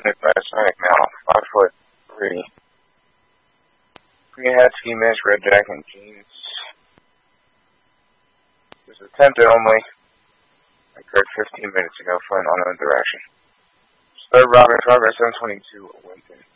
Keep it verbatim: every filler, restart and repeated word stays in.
Nick Sonic now, five foot three. Green hat, ski mask, red jacket, and jeans. This is attempted only. I occurred fifteen minutes ago for an unknown direction. Third rock in progress, seven twenty-two, awaken.